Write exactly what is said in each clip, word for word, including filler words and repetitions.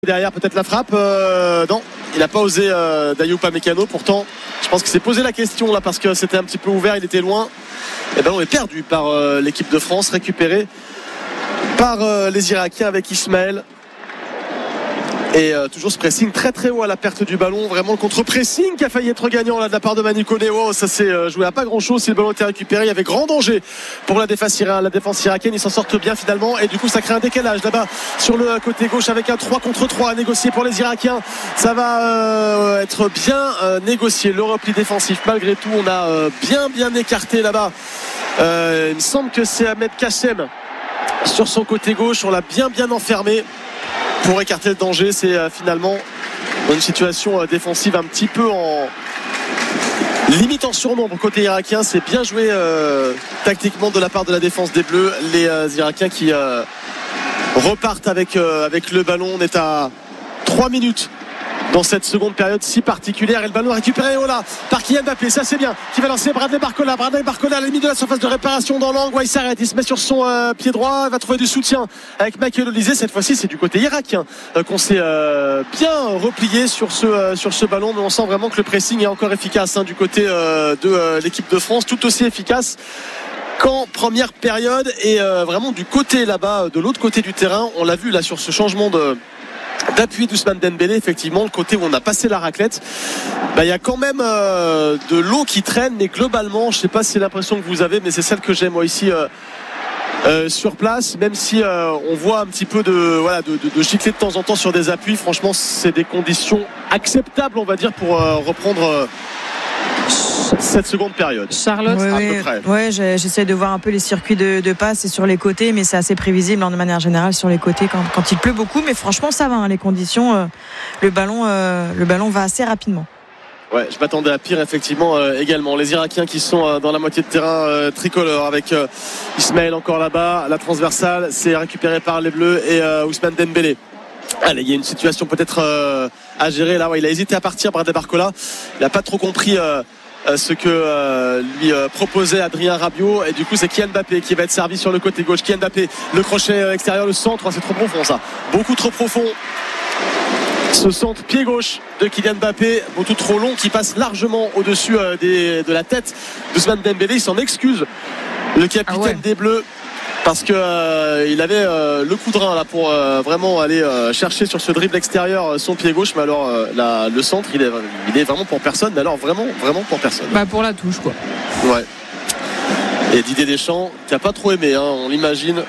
Derrière peut-être la frappe, euh, non, il n'a pas osé euh, Dayot Upamecano. Pourtant je pense qu'il s'est posé la question là parce que c'était un petit peu ouvert, il était loin. Et le ballon est perdu par euh, l'équipe de France, récupéré par euh, les Irakiens avec Ismaël. Et euh, toujours ce pressing très très haut à la perte du ballon, vraiment le contre-pressing qui a failli être gagnant là de la part de Manu Koné. Oh, ça s'est euh, joué à pas grand chose. Si le ballon était récupéré, il y avait grand danger pour la défense, la défense irakienne. Ils s'en sortent bien finalement et du coup ça crée un décalage là-bas sur le côté gauche avec un trois contre trois à négocier pour les Irakiens. Ça va euh, être bien euh, négocié, le repli défensif. Malgré tout on a euh, bien bien écarté là-bas. euh, il me semble que c'est Ahmed Kassem sur son côté gauche. On l'a bien bien enfermé pour écarter le danger. C'est euh, finalement dans une situation euh, défensive un petit peu en limite en surnombre côté irakien. C'est bien joué euh, tactiquement de la part de la défense des Bleus. Les euh, Irakiens qui euh, repartent avec, euh, avec le ballon. On est à trois minutes dans cette seconde période si particulière et le ballon récupéré oh là, par Kylian Mbappé, ça c'est bien, qui va lancer Bradley Barcola. Bradley Barcola à la limite de la surface de réparation dans l'angle. Ouais, il s'arrête, il se met sur son euh, pied droit, il va trouver du soutien avec Michael Olise. Cette fois-ci c'est du côté irakien euh, qu'on s'est euh, bien replié sur ce, euh, sur ce ballon, mais on sent vraiment que le pressing est encore efficace hein, du côté euh, de euh, l'équipe de France, tout aussi efficace qu'en première période. Et euh, vraiment du côté là-bas, de l'autre côté du terrain, on l'a vu là sur ce changement de d'appui d'Ousmane Dembélé, effectivement le côté où on a passé la raclette, bah, il y a quand même euh, de l'eau qui traîne, mais globalement je sais pas si c'est l'impression que vous avez, mais c'est celle que j'ai moi ici euh, euh, sur place, même si euh, on voit un petit peu de, voilà, de, de, de gicler de temps en temps sur des appuis. Franchement c'est des conditions acceptables on va dire pour euh, reprendre euh, cette seconde période. Charlotte, oui, à oui, peu près. Ouais, j'essaie de voir un peu les circuits de, de passe et sur les côtés, mais c'est assez prévisible hein, de manière générale sur les côtés quand, quand il pleut beaucoup. Mais franchement, ça va. Hein, les conditions, euh, le ballon, euh, le ballon va assez rapidement. Ouais, je m'attendais à pire effectivement euh, également. Les Irakiens qui sont euh, dans la moitié de terrain euh, tricolore avec euh, Ismaël encore là-bas. La transversale, c'est récupéré par les Bleus et euh, Ousmane Dembélé. Allez, il y a une situation peut-être euh, à gérer là. Ouais, il a hésité à partir, Bradley Barcola. Il n'a pas trop compris. Euh, ce que euh, lui euh, proposait Adrien Rabiot, et du coup c'est Kylian Mbappé qui va être servi sur le côté gauche. Kylian Mbappé, le crochet extérieur, le centre, c'est trop profond ça, beaucoup trop profond ce centre pied gauche de Kylian Mbappé, beaucoup trop long, qui passe largement au-dessus euh, des, de la tête d'Ousmane Dembélé. Il s'en excuse, le capitaine ah ouais. des Bleus, parce que euh, il avait euh, le coup de rein là pour euh, vraiment aller euh, chercher sur ce dribble extérieur euh, son pied gauche, mais alors euh, la, le centre il est, il est vraiment pour personne, mais alors vraiment vraiment pour personne. Bah pour la touche quoi. Ouais. Et Didier Deschamps qui a pas trop aimé, hein, on l'imagine.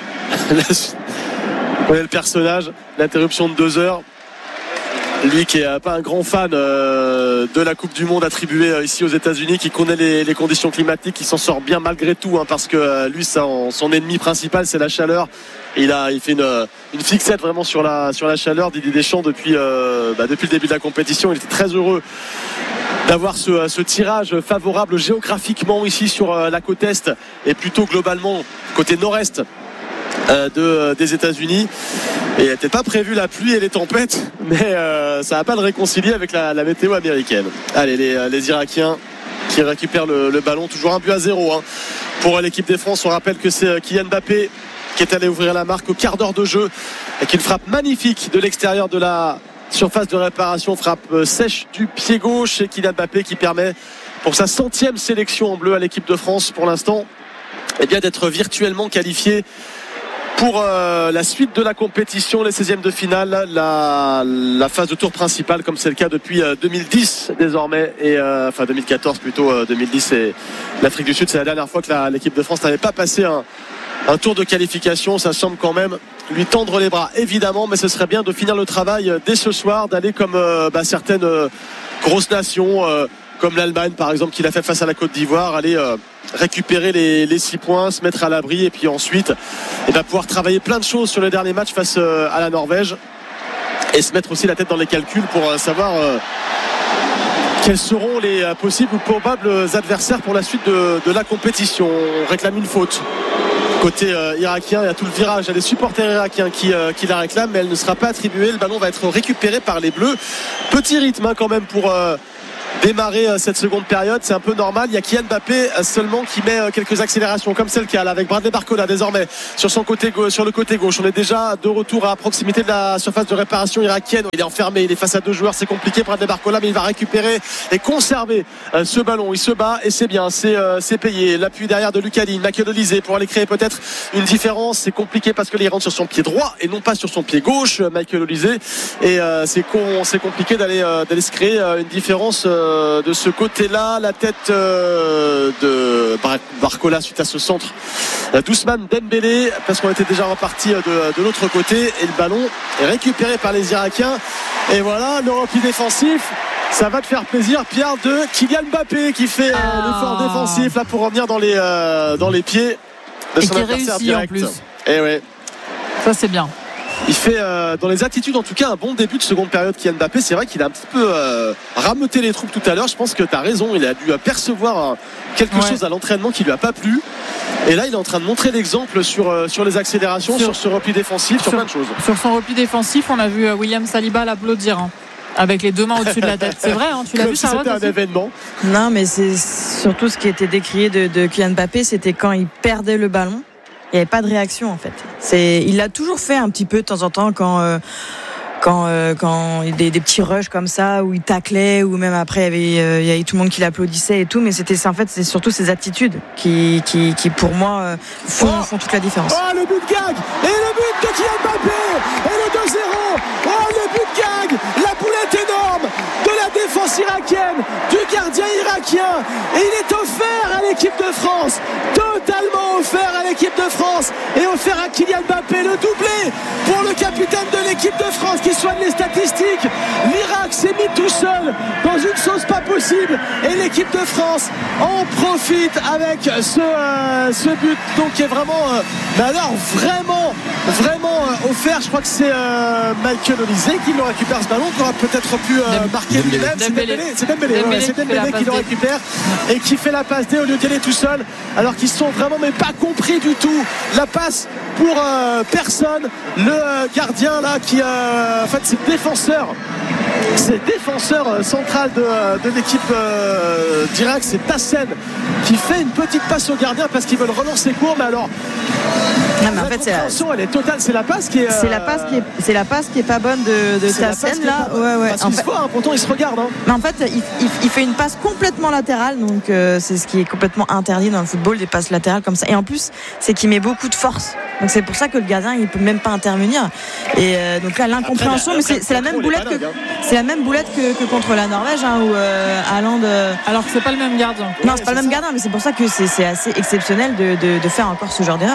On connaît le personnage, l'interruption de deux heures. Lui qui n'est pas un grand fan euh, de la Coupe du Monde attribuée euh, ici aux États-Unis, qui connaît les, les conditions climatiques, qui s'en sort bien malgré tout, hein, parce que euh, lui, ça, son ennemi principal, c'est la chaleur. Et il a, il fait une, une fixette vraiment sur la, sur la chaleur. Didier Deschamps depuis, euh, bah, depuis le début de la compétition, il était très heureux d'avoir ce, ce tirage favorable géographiquement ici sur euh, la côte est et plutôt globalement côté nord-est euh, de, des États-Unis. Et il n'était pas prévu la pluie et les tempêtes, mais euh, ça va pas le réconcilier avec la, la météo américaine. Allez, les, les Irakiens qui récupèrent le, le ballon, toujours un but à zéro hein. Pour l'équipe des France. On rappelle que c'est Kylian Mbappé qui est allé ouvrir la marque au quart d'heure de jeu, avec une frappe magnifique de l'extérieur de la surface de réparation, frappe sèche du pied gauche, et Kylian Mbappé qui permet pour sa centième sélection en bleu à l'équipe de France pour l'instant, eh bien d'être virtuellement qualifié pour euh, la suite de la compétition, les seizièmes de finale, la, la phase de tour principale, comme c'est le cas depuis euh, deux mille dix désormais, et euh, enfin deux mille quatorze plutôt. euh, deux mille dix et l'Afrique du Sud, c'est la dernière fois que la, l'équipe de France n'avait pas passé un, un tour de qualification. Ça semble quand même lui tendre les bras évidemment, mais ce serait bien de finir le travail dès ce soir, d'aller comme euh, bah, certaines euh, grosses nations euh, comme l'Allemagne par exemple, qui l'a fait face à la Côte d'Ivoire, aller euh, récupérer les, les six points, se mettre à l'abri, et puis ensuite et ben, pouvoir travailler plein de choses sur le dernier match face euh, à la Norvège, et se mettre aussi la tête dans les calculs pour euh, savoir euh, quels seront les euh, possibles ou probables adversaires pour la suite de, de la compétition. On réclame une faute côté euh, irakien, il y a tout le virage, il y a des supporters irakiens qui, euh, qui la réclament, mais elle ne sera pas attribuée. Le ballon va être récupéré par les Bleus. Petit rythme hein, quand même pour euh, démarrer cette seconde période. C'est un peu normal. Il y a Kylian Mbappé seulement qui met quelques accélérations comme celle qu'il y a là avec Bradley Barcola désormais sur son côté gauche, sur le côté gauche. On est déjà de retour à proximité de la surface de réparation irakienne. Il est enfermé, il est face à deux joueurs, c'est compliqué Bradley Barcola, mais il va récupérer et conserver ce ballon. Il se bat et c'est bien, c'est, euh, c'est payé. L'appui derrière de Lucas Digne, Michael Olise pour aller créer peut-être une différence. C'est compliqué parce qu'il rentre sur son pied droit et non pas sur son pied gauche, Michael Olise, et euh, c'est, con, c'est compliqué d'aller, euh, d'aller se créer euh, une différence euh, de ce côté-là. La tête euh, de Barcola suite à ce centre d'Ousmane Dembélé, parce qu'on était déjà reparti de, de l'autre côté, et le ballon est récupéré par les Irakiens. Et voilà le repli défensif. Ça va te faire plaisir, Pierre, de Kylian Mbappé qui fait euh, ah. l'effort défensif là pour revenir dans les euh, dans les pieds de son adversaire direct. En plus. Et ouais. Ça c'est bien. Il fait euh, dans les attitudes en tout cas un bon début de seconde période. Kylian Mbappé, c'est vrai qu'il a un petit peu euh, rameuté les troupes tout à l'heure. Je pense que tu as raison, il a dû apercevoir euh, quelque ouais. chose à l'entraînement qui lui a pas plu. Et là il est en train de montrer l'exemple sur, euh, sur les accélérations, sur, sur ce repli défensif, sur, sur plein de choses. Sur son repli défensif, on a vu euh, William Saliba l'applaudir hein, avec les deux mains au-dessus de la tête. C'est vrai, hein, tu l'as Comme vu si ça. C'était un événement. Non, mais c'est surtout ce qui était décrié de, de Kylian Mbappé, c'était quand il perdait le ballon. Il n'y avait pas de réaction en fait. C'est, il l'a toujours fait un petit peu de temps en temps quand, euh, quand, euh, quand il y a des, des petits rushs comme ça où il taclait ou même après il y avait, euh, il y avait tout le monde qui l'applaudissait et tout. Mais c'était en fait c'est surtout ses attitudes qui, qui, qui pour moi euh, font, oh font toute la différence. Oh le but de gag et le but de Kylian Mbappé et le deux zéro. Oh le but de gag, la boulette énorme de la défense irakienne, du gardien irakien, et il est offert à l'équipe de France, totalement offert à l'équipe de France et offert à Kylian Mbappé, le doublé pour le capitaine de l'équipe de France qui soigne les statistiques. L'Irak s'est mis tout seul dans une sauce pas possible et l'équipe de France en profite avec ce, euh, ce but donc qui est vraiment euh, mais alors vraiment vraiment euh, offert. Je crois que c'est euh, Michael Olise qui le récupère ce ballon, qui aura peut-être pu euh, marquer lui-même. C'est Dembélé, c'est Dembélé, Dembélé, ouais, c'est Dembélé qui le récupère et qui fait la passe D au lieu d'y aller tout seul, alors qu'ils sont vraiment mais pas compris du tout. La passe pour euh, personne. Le euh, gardien là qui euh, en fait c'est défenseur c'est défenseur euh, central de, de l'équipe euh, d'Irak, c'est Tassen qui fait une petite passe au gardien parce qu'ils veulent relancer court, mais alors non, mais en fait, c'est la... elle est totale, c'est la passe qui est. Euh... C'est la passe qui est, c'est la passe qui est pas bonne de, de Tassen là. Ouais, ouais. Parce qu'il se voit, hein, pourtant il se regarde. Hein. Mais en fait, il, il, il fait une passe complètement latérale, donc euh, c'est ce qui est complètement interdit dans le football, des passes latérales comme ça. Et en plus, c'est qu'il met beaucoup de force. Donc c'est pour ça que le gardien il peut même pas intervenir. Et euh, donc là, l'incompréhension, mais c'est, c'est la même boulette que, c'est la même boulette que, que contre la Norvège, hein, où euh, Haaland. Euh... Alors que c'est pas le même gardien. Non, c'est, ouais, c'est pas le même ça. gardien, mais c'est pour ça que c'est, c'est assez exceptionnel de, de, de faire encore ce genre d'erreur.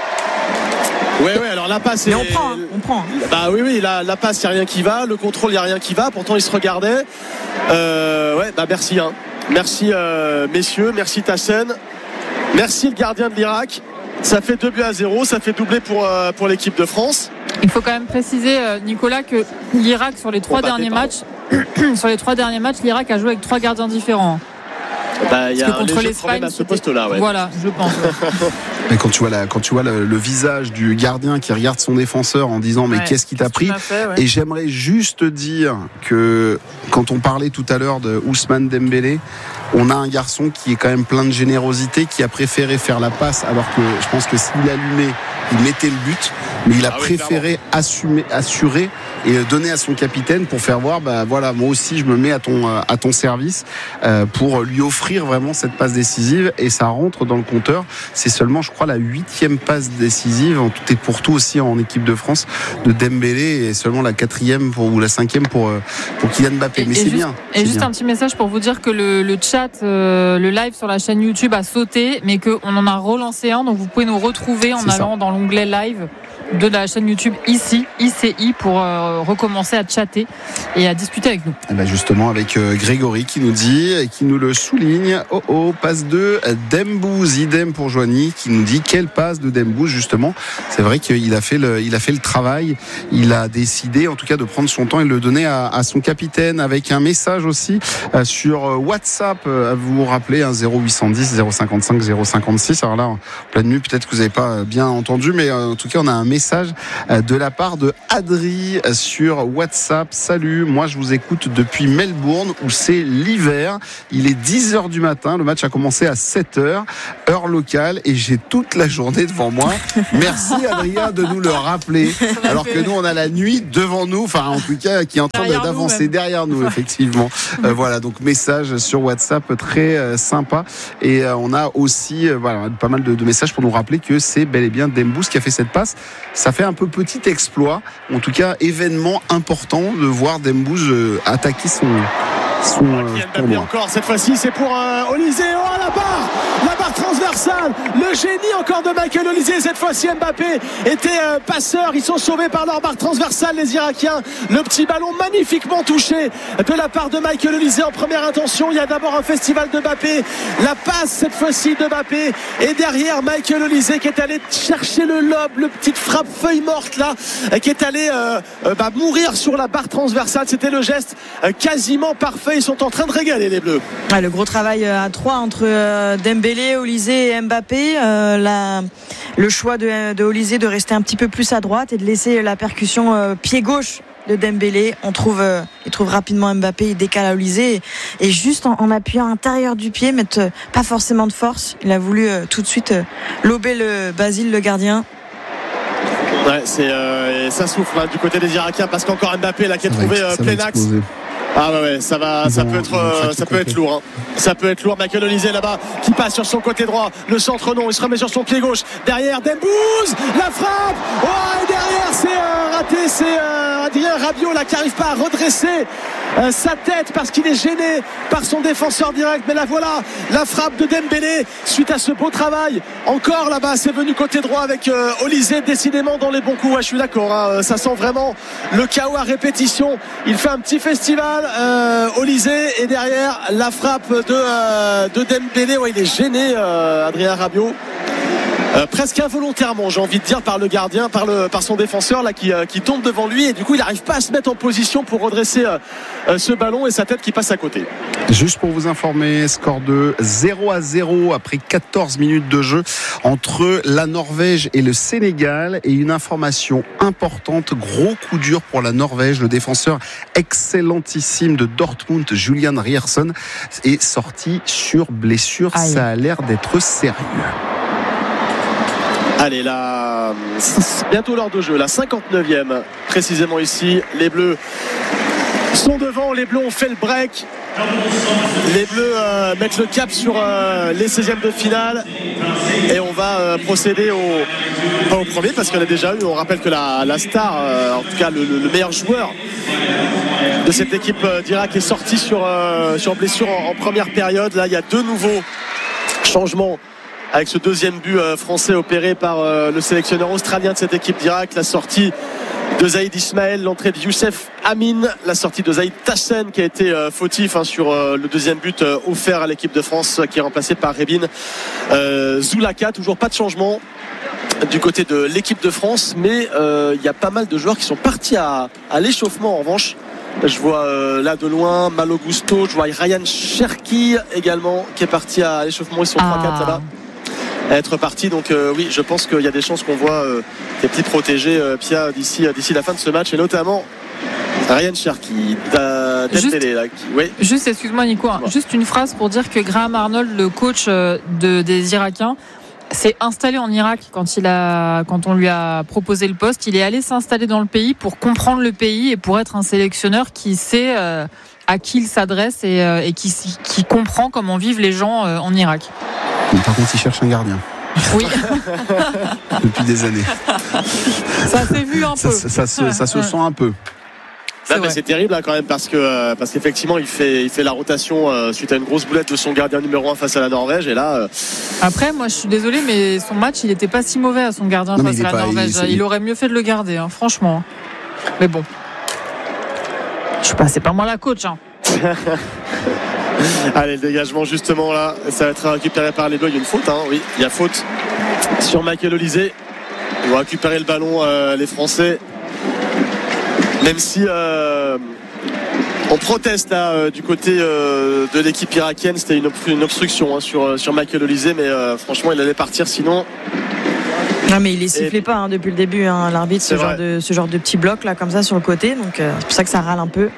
Oui, oui, alors la passe. Mais on prend, hein, on prend. Bah oui, oui, la, la passe, il n'y a rien qui va. Le contrôle, il n'y a rien qui va. Pourtant, il se regardait. Euh, ouais, bah merci. Hein. Merci, euh, messieurs. Merci, Tassen. Merci, le gardien de l'Irak. Ça fait deux buts à zéro. Ça fait doubler pour, euh, pour l'équipe de France. Il faut quand même préciser, Nicolas, que l'Irak, sur les trois bon, derniers matchs, sur les trois derniers matchs, l'Irak a joué avec trois gardiens différents. Bah, il y a un léger problème à ce poste-là. Ouais. Voilà, je pense. Ouais. Mais quand tu vois, la, quand tu vois le, le visage du gardien qui regarde son défenseur en disant mais ouais, qu'est-ce qui t'a pris fait, ouais. Et j'aimerais juste dire que quand on parlait tout à l'heure de Ousmane Dembélé, on a un garçon qui est quand même plein de générosité, qui a préféré faire la passe, alors que je pense que s'il allumait, il mettait le but, mais il a ah oui, préféré assumer, assurer et donner à son capitaine pour faire voir, bah voilà, moi aussi je me mets à ton à ton service euh, pour lui offrir vraiment cette passe décisive, et ça rentre dans le compteur. C'est seulement, je crois, la huitième passe décisive en tout et pour tout aussi en équipe de France de Dembélé, et seulement la quatrième pour, ou la cinquième pour pour Kylian Mbappé. Et, mais et c'est juste, bien. Et c'est juste bien. Un petit message pour vous dire que le, le chat, euh, le live sur la chaîne YouTube a sauté, mais qu'on en a relancé un, donc vous pouvez nous retrouver en c'est allant ça. Dans l'onglet live de la chaîne YouTube ici, I C I, pour euh, recommencer à chatter et à discuter avec nous. Et ben justement avec euh, Grégory qui nous dit et qui nous le souligne. Oh oh, passe de Dembouz, idem pour Joanie qui nous dit quelle passe de Dembouz justement. C'est vrai qu'il a fait le, il a fait le travail. Il a décidé en tout cas de prendre son temps et de le donner à, à son capitaine, avec un message aussi euh, sur WhatsApp. Euh, vous vous rappelez, hein, zéro huit cent dix zéro cinquante-cinq zéro cinquante-six. Alors là, en pleine nuit, peut-être que vous n'avez pas bien entendu, mais euh, en tout cas on a un message de la part de Adri sur WhatsApp. Salut, moi je vous écoute depuis Melbourne où c'est l'hiver. Il est dix heures du matin. Le match a commencé à sept heures, heure locale, et j'ai toute la journée devant moi. Merci Adrien de nous le rappeler. Alors que nous, on a la nuit devant nous, enfin en tout cas, qui est en train derrière d'avancer nous derrière nous, effectivement. euh, voilà, donc message sur WhatsApp très euh, sympa. Et euh, on a aussi euh, voilà, pas mal de, de messages pour nous rappeler que c'est bel et bien Dembouz qui a fait cette passe. Ça fait un peu petit exploit, en tout cas événement important de voir Dembouz euh, attaquer son, son euh, tournoi. Encore cette fois-ci, c'est pour euh, Olysée. Oh, la barre, la barre transversale, le génie encore de Michael Olysée. Cette fois-ci, Mbappé était euh, passeur. Ils sont sauvés par leur barre transversale, les Irakiens. Le petit ballon magnifiquement touché de la part de Michael Olysée en première intention. Il y a d'abord un festival de Mbappé, la passe cette fois-ci de Mbappé, et derrière Michael Olysée qui est allé chercher le lob, le petite frappe feuille morte là, qui est allé euh, euh, bah, mourir sur la barre transversale. C'était le geste euh, quasiment parfait. Ils sont en train de régaler les Bleus. Ah, le gros travail à trois entre euh, Dembélé, Olysée et Mbappé. Euh, la, le choix de, de Olysée de rester un petit peu plus à droite et de laisser la percussion euh, pied gauche de Dembélé. On trouve, euh, il trouve rapidement Mbappé, il décale à Olysée et, et juste en, en appuyant à l'intérieur du pied, mais euh, pas forcément de force. Il a voulu euh, tout de suite euh, lober le Basile, le gardien. Ouais, c'est euh, ça souffle hein, du côté des Irakiens parce qu'encore Mbappé là qui a ça trouvé euh, plein axe. Ah ouais, ouais, ça va, ça bon, peut être, euh, ça peut être lourd. Hein. Ça peut être lourd. Michael Olysée là-bas qui passe sur son côté droit. Le centre non, il se remet sur son pied gauche. Derrière Dembouz, la frappe. Oh, et derrière c'est euh, raté, c'est euh, Adrien Rabiot là qui n'arrive pas à redresser euh, sa tête parce qu'il est gêné par son défenseur direct. Mais là voilà, la frappe de Dembélé suite à ce beau travail. Encore là-bas, c'est venu côté droit avec euh, Olysée décidément dans les bons coups. Ouais, je suis d'accord. Hein, ça sent vraiment le chaos à répétition. Il fait un petit festival. Euh, Olysée et derrière la frappe de, euh, de Dembélé. Ouais, il est gêné euh, Adrien Rabiot euh, presque involontairement j'ai envie de dire par le gardien, par, le, par son défenseur là, qui, euh, qui tombe devant lui et du coup il n'arrive pas à se mettre en position pour redresser euh, euh, ce ballon et sa tête qui passe à côté. Juste pour vous informer, score de zéro à zéro après quatorze minutes de jeu entre la Norvège et le Sénégal. Et une information importante, gros coup dur pour la Norvège. Le défenseur excellentissime de Dortmund, Julian Ryerson, est sorti sur blessure. Aïe. Ça a l'air d'être sérieux. Allez, là, bientôt l'heure de jeu, la cinquante-neuvième précisément ici. Les Bleus sont devant, les Bleus ont fait le break. Les Bleus euh, mettent le cap sur euh, les seizièmes de finale et on va euh, procéder au, pas au premier parce qu'on a déjà eu, on rappelle que la, la star, euh, en tout cas le, le meilleur joueur de cette équipe euh, d'Irak est sorti sur, euh, sur blessure en, en première période. Là il y a deux nouveaux changements avec ce deuxième but euh, français opéré par euh, le sélectionneur australien de cette équipe d'Irak. La sortie de Zaïd Ismaël, l'entrée de Youssef Amin, la sortie de Zaïd Tassen qui a été euh, fautif hein, sur euh, le deuxième but euh, offert à l'équipe de France euh, qui est remplacé par Rebin euh, Zoulaka. Toujours pas de changement du côté de l'équipe de France, mais il euh, y a pas mal de joueurs qui sont partis à, à l'échauffement en revanche. Je vois euh, là de loin Malo Gusto, je vois Ryan Cherki également qui est parti à l'échauffement. Ils sont trois quatre là-bas à être partis, donc euh, oui je pense qu'il y a des chances qu'on voit euh, des petits protégés euh, Pia d'ici, d'ici la fin de ce match et notamment Ryan Cherki juste, là, qui, oui. juste excuse-moi Nico hein, juste une phrase pour dire que Graham Arnold, le coach de, des Irakiens, s'est installé en Irak quand, il a, quand on lui a proposé le poste. Il est allé s'installer dans le pays pour comprendre le pays et pour être un sélectionneur qui sait euh, à qui il s'adresse et, euh, et qui, qui comprend comment vivent les gens euh, en Irak. Par contre, il cherche un gardien. Oui. Depuis des années. Ça s'est vu un peu. Ça, ça, ça, se, ça se sent un peu. C'est, mais c'est terrible hein, quand même parce que parce qu'effectivement il fait il fait la rotation euh, suite à une grosse boulette de son gardien numéro un face à la Norvège et là. Euh... Après moi je suis désolé mais son match il était pas si mauvais à son gardien non, face à la pas, Norvège. Il, il aurait mieux fait de le garder hein, franchement. Mais bon. Je sais pas, c'est pas moi la coach. Hein. Allez, le dégagement justement là, ça va être récupéré par les Bleus. Il y a une faute, hein, oui, il y a faute sur Michael Olysée. Ils vont récupérer le ballon, euh, les Français. Même si euh, on proteste là, euh, du côté euh, de l'équipe irakienne, c'était une, une obstruction hein, sur, sur Michael Olysée, mais euh, franchement il allait partir sinon. Non mais il les sifflait et... pas hein, depuis le début, hein, l'arbitre, ce genre, de, ce genre de petit bloc là comme ça sur le côté, donc euh, c'est pour ça que ça râle un peu.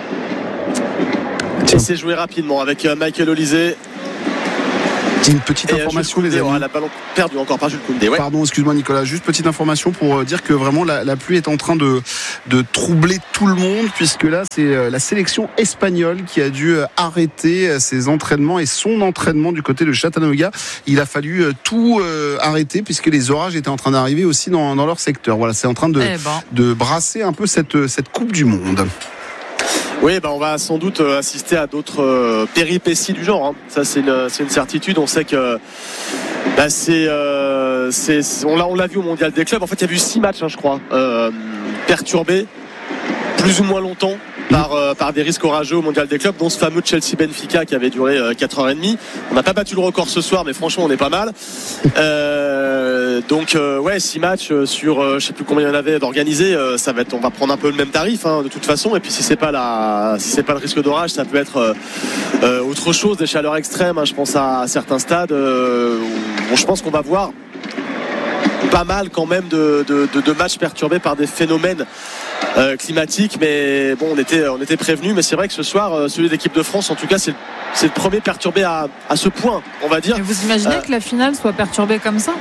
Et c'est joué rapidement avec euh, Michael Olysée. Une petite et information Koundé, les amis. Oh, la balle perdue encore par Jules Koundé. Ouais. Pardon, excuse-moi Nicolas, juste petite information pour dire que vraiment la, la pluie est en train de, de troubler tout le monde, puisque là c'est la sélection espagnole qui a dû arrêter ses entraînements et son entraînement du côté de Chattanooga. Il a fallu tout euh, arrêter puisque les orages étaient en train d'arriver aussi dans, dans leur secteur. Voilà, c'est en train de, eh ben. de brasser un peu cette, cette Coupe du Monde. Oui, bah on va sans doute assister à d'autres euh, péripéties du genre. Hein. Ça, c'est une, c'est une certitude. On sait que bah, c'est, euh, c'est, on l'a, on l'a vu au Mondial des clubs. En fait, il y a eu six matchs, hein, je crois, euh, perturbés, plus ou moins longtemps, par, euh, par des risques orageux au Mondial des clubs, dont ce fameux Chelsea-Benfica qui avait duré euh, quatre heures trente. On n'a pas battu le record ce soir, mais franchement, on est pas mal. Euh, donc, euh, ouais, six matchs sur, euh, je sais plus combien il y en avait d'organisés. Euh, ça va être, on va prendre un peu le même tarif, hein, de toute façon. Et puis, si c'est pas la, si c'est pas le risque d'orage, ça peut être euh, euh, autre chose, des chaleurs extrêmes. Hein, je pense à, à certains stades. Euh, où je pense qu'on va voir pas mal quand même de, de, de, de matchs perturbés par des phénomènes euh, climatiques, mais bon, on était, on était prévenus. Mais c'est vrai que ce soir, euh, celui de l'équipe de France, en tout cas, c'est, c'est le premier perturbé à, à ce point, on va dire. Et vous imaginez euh, que la finale soit perturbée comme ça?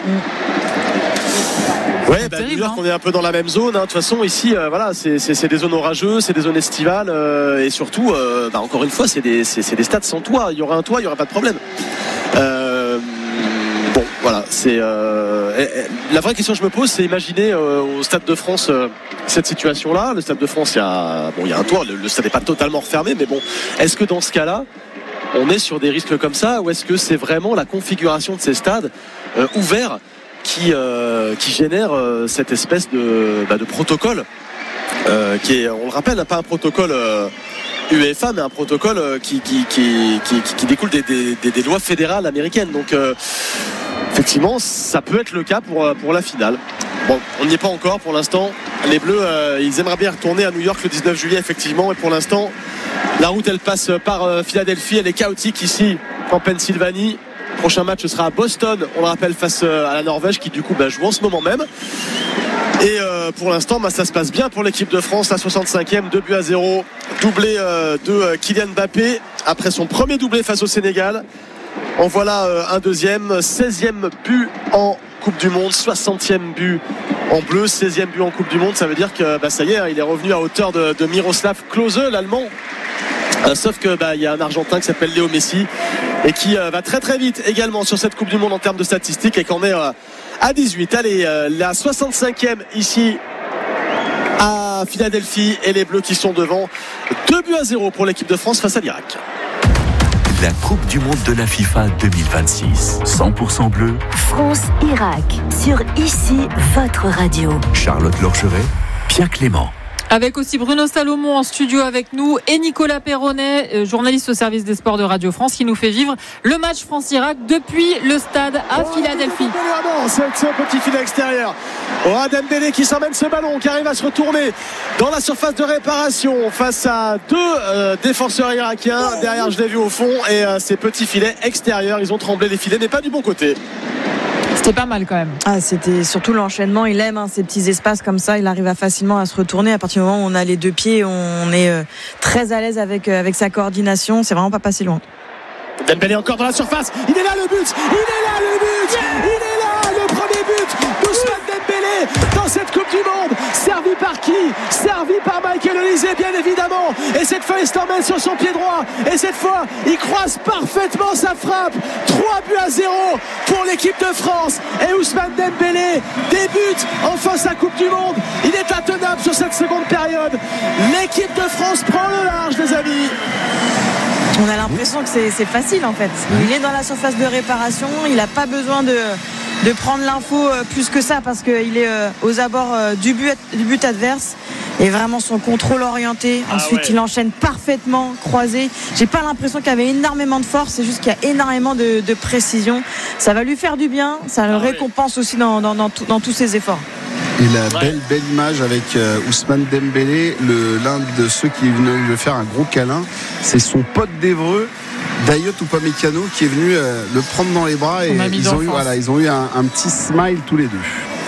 Ouais, bah, New York, hein. On est un peu dans la même zone. Hein. De toute façon, ici, euh, voilà, c'est, c'est, c'est des zones orageuses, c'est des zones estivales, euh, et surtout, euh, bah, encore une fois, c'est des, c'est, c'est des stades sans toit. Il y aura un toit, il y aura pas de problème. Euh, Bon, voilà, c'est euh, la vraie question que je me pose, c'est imaginer euh, au Stade de France euh, cette situation-là. Le Stade de France, il y a bon, il y a un toit, le, le stade n'est pas totalement refermé, mais bon, est-ce que dans ce cas-là, on est sur des risques comme ça, ou est-ce que c'est vraiment la configuration de ces stades euh, ouverts qui euh, qui génère euh, cette espèce de bah, de protocole euh, qui est, on le rappelle, pas un protocole euh, UEFA, mais un protocole qui, qui, qui, qui, qui découle des, des, des lois fédérales américaines. Donc euh, effectivement, ça peut être le cas pour, pour la finale. Bon, on n'y est pas encore pour l'instant. Les Bleus, euh, ils aimeraient bien retourner à New York le dix-neuf juillet, effectivement. Et pour l'instant, la route, elle passe par euh, Philadelphie. Elle est chaotique ici, en Pennsylvanie. Le prochain match sera à Boston, on le rappelle, face à la Norvège, qui du coup bah, joue en ce moment même. Et euh, pour l'instant, bah, ça se passe bien pour l'équipe de France. La soixante-cinquième, deux buts à zéro, doublé euh, de euh, Kylian Mbappé après son premier doublé face au Sénégal. En voilà euh, un deuxième, seizième but en Coupe du Monde, soixantième but en bleu, seizième but en Coupe du Monde. Ça veut dire que bah, ça y est, il est revenu à hauteur de, de Miroslav Klose, l'Allemand. Euh, sauf que bah, y a un Argentin qui s'appelle Léo Messi et qui euh, va très très vite également sur cette Coupe du Monde en termes de statistiques et qu'en est euh, à dix-huit. Allez, euh, la soixante-cinquième ici à Philadelphie et les Bleus qui sont devant. deux buts à zéro pour l'équipe de France face à l'Irak. La Coupe du Monde de la FIFA deux mille vingt-six. cent pour cent bleu. France-Irak sur Ici votre radio. Charlotte Lorgeret, Pierre Clément. Avec aussi Bruno Salomon en studio avec nous et Nicolas Perronnet, journaliste au service des sports de Radio France, qui nous fait vivre le match France-Irak depuis le stade à oh, Philadelphie. C'est ce petit filet extérieur. Oh, Dembélé qui s'emmène ce ballon, qui arrive à se retourner dans la surface de réparation face à deux euh, défenseurs irakiens. Derrière, je l'ai vu au fond, et euh, ces petits filets extérieurs, ils ont tremblé les filets, mais pas du bon côté. C'était pas mal quand même. Ah, c'était surtout l'enchaînement. Il aime hein, ces petits espaces comme ça. Il arrive à facilement à se retourner. À partir du moment où on a les deux pieds, on est euh, très à l'aise avec, euh, avec sa coordination. C'est vraiment pas passé loin. Dembélé encore dans la surface. Il est là le but. Il est là le but. Il est là le premier but d'Ousmane Dembélé dans cette Coupe du Monde. Servi par qui? Servi par Michael Olysée, bien évidemment. Et cette fois, il se l'emmène sur son pied droit. Et cette fois, il croise parfaitement sa frappe. trois buts à zéro pour l'équipe de France. Et Ousmane Dembélé débute enfin sa Coupe du Monde. Il est intenable sur cette seconde période. L'équipe de France prend le large, les amis. On a l'impression que c'est, c'est facile en fait. Il est dans la surface de réparation. Il n'a pas besoin de, de prendre l'info plus que ça parce qu'il est aux abords du but, du but adverse. Et vraiment son contrôle orienté. Ah Ensuite, ouais. il enchaîne parfaitement croisé. J'ai pas l'impression qu'il y avait énormément de force. C'est juste qu'il y a énormément de, de précision. Ça va lui faire du bien. Ça le ah récompense ouais. aussi dans, dans, dans, tout, dans tous ses efforts. Et la belle, belle image avec euh, Ousmane Dembélé, le, l'un de ceux qui est venu lui faire un gros câlin, c'est son pote d'Évreux, Dayot Upamecano, qui est venu euh, le prendre dans les bras et ils ont, eu, voilà, ils ont eu un, un petit smile tous les deux.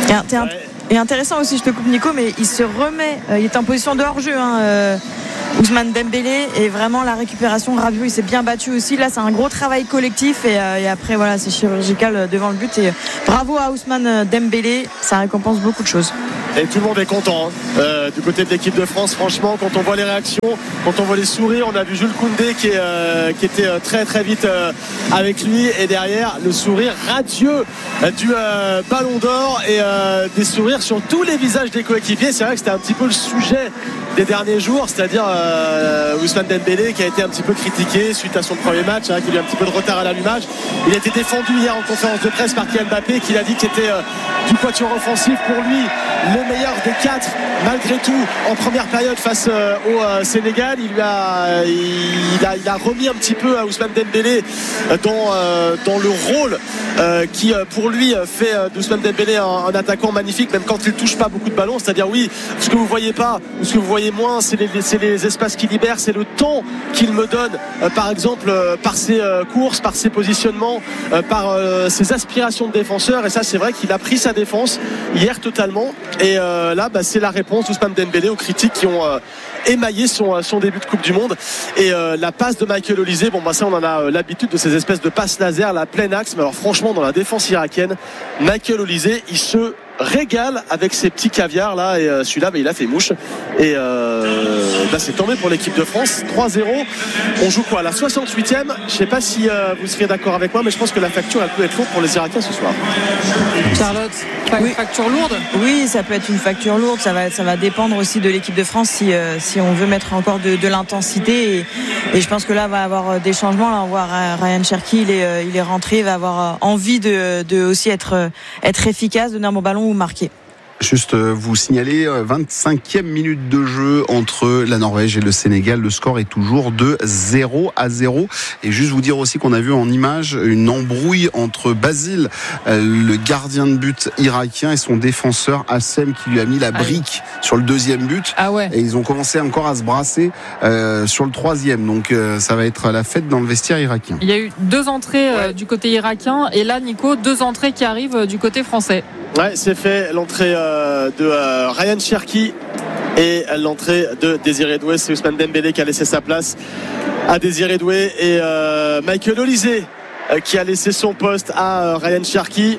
Et, ouais. et intéressant aussi, je te coupe Nico, mais il se remet, euh, il est en position de hors-jeu, hein, euh, Ousmane Dembélé, et vraiment la récupération, Rabiot il s'est bien battu aussi. Là c'est un gros travail collectif et, euh, et après voilà, c'est chirurgical devant le but, et bravo à Ousmane Dembélé, ça récompense beaucoup de choses. Et tout le monde est content hein. euh, du côté de l'équipe de France, franchement, quand on voit les réactions, quand on voit les sourires. On a vu Jules Koundé qui, est, euh, qui était très très vite euh, avec lui, et derrière le sourire radieux euh, du euh, Ballon d'Or, et euh, des sourires sur tous les visages des coéquipiers. C'est vrai que c'était un petit peu le sujet des derniers jours, c'est-à-dire euh, Ousmane Dembélé qui a été un petit peu critiqué suite à son premier match, hein, qui a eu un petit peu de retard à l'allumage. Il a été défendu hier en conférence de presse par Kylian Mbappé, qui a dit qu'il était euh, du quatuor offensif pour lui le meilleur des quatre, malgré tout, en première période face euh, au euh, Sénégal. Il lui a il, a il a remis un petit peu à Ousmane Dembélé dans, euh, dans le rôle euh, qui pour lui fait d'Ousmane Dembélé un, un attaquant magnifique, même quand il touche pas beaucoup de ballons. C'est-à-dire oui, ce que vous voyez pas, ce que vous voyez moins, c'est les, c'est les espaces qu'il libère, c'est le temps qu'il me donne, euh, par exemple euh, par ses euh, courses, par ses positionnements, euh, par euh, ses aspirations de défenseur. Et ça, c'est vrai qu'il a pris sa défense hier totalement. Et euh, là, bah, c'est la réponse d'Ousmane Dembélé aux critiques qui ont euh, émaillé son, son début de Coupe du Monde. Et euh, la passe de Michael Olise, bon bah ça on en a euh, l'habitude de ces espèces de passes laser, la pleine axe. Mais alors franchement, dans la défense irakienne, Michael Olise, il se régale avec ses petits caviars là, et euh, celui-là bah, il a fait mouche, et euh, bah, c'est tombé pour l'équipe de France. Trois zéro. On joue quoi, la soixante-huitième? Je sais pas si euh, vous seriez d'accord avec moi, mais je pense que la facture elle peut être lourde pour les Irakiens ce soir. Charlotte, pas oui. Une facture lourde? Oui, ça peut être une facture lourde. Ça va, ça va dépendre aussi de l'équipe de France si, euh, si on veut mettre encore de, de l'intensité, et, et je pense que là va avoir des changements. Là on voit Ryan Cherki, il est, euh, il est rentré, il va avoir envie de, de aussi être, euh, être efficace, donner un bon ballon ou marquer. Juste vous signaler, vingt-cinquième minute de jeu entre la Norvège et le Sénégal. Le score est toujours de zéro à zéro. Et juste vous dire aussi qu'on a vu en image une embrouille entre Basile, le gardien de but irakien, et son défenseur Hassem, qui lui a mis la brique ah oui. sur le deuxième but. Ah ouais. Et ils ont commencé encore à se brasser euh, sur le troisième. Donc euh, ça va être la fête dans le vestiaire irakien. Il y a eu deux entrées euh, ouais. du côté irakien, et là Nico, deux entrées qui arrivent du côté français. Ouais, c'est fait. L'entrée euh, de euh, Ryan Cherki et l'entrée de Désiré Doué. C'est Ousmane Dembélé qui a laissé sa place à Désiré Doué, et euh, Michael Olise euh, qui a laissé son poste à euh, Ryan Cherki.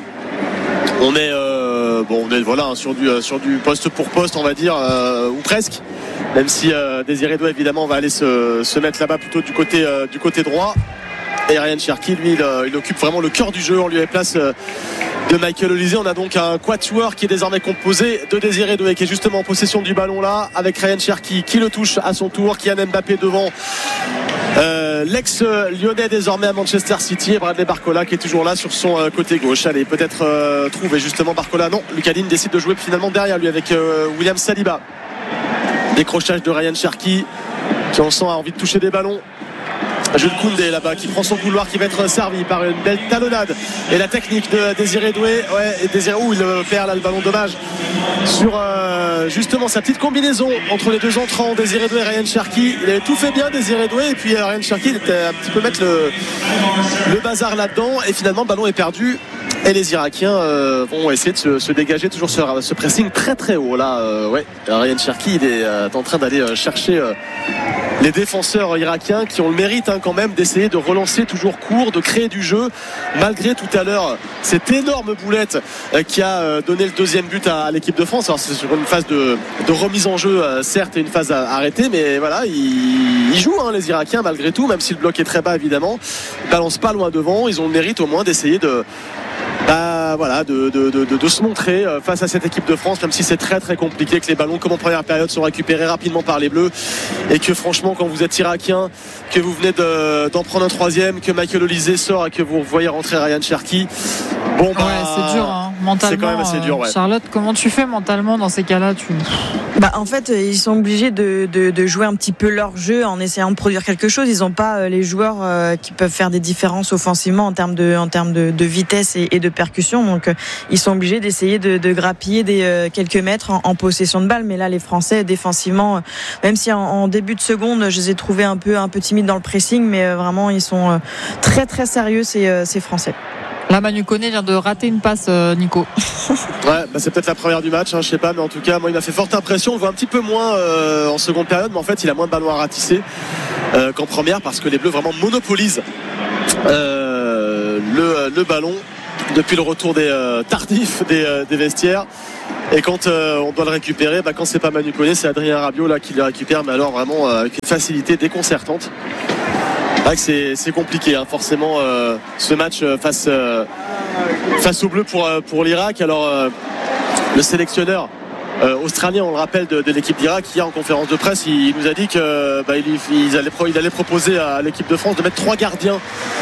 On est euh, bon, on est voilà hein, sur du euh, sur du poste pour poste, on va dire, euh, ou presque. Même si euh, Désiré Doué évidemment va aller se, se mettre là-bas plutôt du côté euh, du côté droit. Et Ryan Cherki, lui, il, il occupe vraiment le cœur du jeu. On lui met place euh, de Michael Olise. On a donc un quatuor qui est désormais composé de Désiré Doué, qui est justement en possession du ballon là, avec Ryan Cherki qui le touche à son tour, Kylian Mbappé devant. Euh, l'ex-lyonnais désormais à Manchester City, et Bradley Barcola qui est toujours là sur son euh, côté gauche. Allez, peut-être euh, trouver justement Barcola. Non, Lucas Digne décide de jouer finalement derrière lui avec euh, William Saliba. Décrochage de Ryan Cherki qui on sent a envie de toucher des ballons. Jules Koundé là-bas qui prend son couloir, qui va être servi par une belle talonnade, et la technique de Désiré Doué. Ouais, et Désiré, où il perd là le ballon, dommage, sur euh, justement sa petite combinaison entre les deux entrants, Désiré Doué et Ryan Cherki. Il avait tout fait bien, Désiré Doué, et puis euh, Ryan Cherki il était un petit peu mettre le, le bazar là-dedans, et finalement le ballon est perdu. Et les Irakiens euh, vont essayer de se, se dégager, toujours ce, ce pressing très très haut là. Euh, ouais, Ryan Cherki il est euh, en train d'aller euh, chercher euh, les défenseurs irakiens qui ont le mérite hein, quand même d'essayer de relancer toujours court, de créer du jeu, malgré tout à l'heure cette énorme boulette euh, qui a euh, donné le deuxième but à, à l'équipe de France. Alors c'est sur une phase de, de remise en jeu euh, certes, et une phase à, à arrêter, mais voilà, ils, ils jouent hein, les Irakiens malgré tout, même si le bloc est très bas évidemment. Ils balancent pas loin devant, ils ont le mérite au moins d'essayer de Bah, voilà, de, de, de, de se montrer face à cette équipe de France, même si c'est très très compliqué, que les ballons comme en première période sont récupérés rapidement par les Bleus, et que franchement quand vous êtes irakien, que vous venez de, d'en prendre un troisième, que Michael Olise sort et que vous voyez rentrer Ryan Cherki, bon bah ouais, c'est dur hein, mentalement. C'est quand même assez dur, ouais. Charlotte, comment tu fais mentalement dans ces cas-là? Tu... Bah, en fait, ils sont obligés de, de, de jouer un petit peu leur jeu en essayant de produire quelque chose. Ils n'ont pas les joueurs qui peuvent faire des différences offensivement en termes de, en termes de, de vitesse et, et de percussion. Donc, ils sont obligés d'essayer de, de grappiller des, quelques mètres en, en possession de balle. Mais là, les Français, défensivement, même si en, en début de seconde, je les ai trouvés un peu, un peu timides dans le pressing, mais vraiment, ils sont très, très sérieux, ces, ces Français. Là, Manu Koné vient de rater une passe, euh, Nico. Ouais, bah c'est peut-être la première du match, hein, je sais pas, mais en tout cas, moi, il m'a fait forte impression. On le voit un petit peu moins euh, en seconde période, mais en fait, il a moins de ballons à ratisser euh, qu'en première, parce que les Bleus vraiment monopolisent euh, le, le ballon depuis le retour des euh, tardifs des, euh, des vestiaires. Et quand euh, on doit le récupérer, bah, quand c'est pas Manu Koné, c'est Adrien Rabiot là qui le récupère, mais alors vraiment euh, avec une facilité déconcertante. C'est, c'est compliqué, hein, forcément, euh, ce match face, euh, face aux Bleus pour, pour l'Irak. Alors, euh, le sélectionneur euh, australien, on le rappelle, de, de l'équipe d'Irak, hier en conférence de presse, il, il nous a dit que bah, il, il, allait, il allait proposer à l'équipe de France de mettre trois gardiens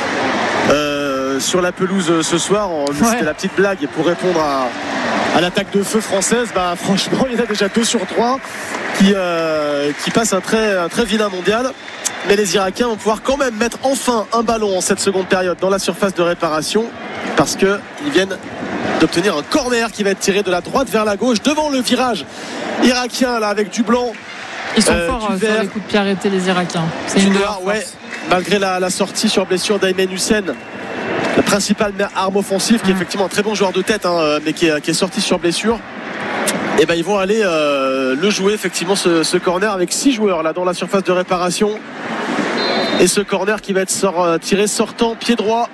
euh, sur la pelouse ce soir. On, ouais. C'était la petite blague, et pour répondre à, à l'attaque de feu française, bah, franchement, il y en a déjà deux sur trois qui, euh, qui passent un très, un très vilain mondial. Mais les Irakiens vont pouvoir quand même mettre enfin un ballon en cette seconde période dans la surface de réparation, parce qu'ils viennent d'obtenir un corner qui va être tiré de la droite vers la gauche devant le virage irakien là, avec du blanc. Ils sont euh, forts sur les coups de pied arrêtés, les Irakiens. C'est une noire, ouais, malgré la, la sortie sur blessure d'Aymen Hussein, la principale arme offensive, qui est effectivement un très bon joueur de tête, hein, mais qui est, qui est sorti sur blessure. Et ben ils vont aller euh, le jouer effectivement ce, ce corner avec six joueurs là dans la surface de réparation. Et ce corner qui va être sort, tiré sortant pied droit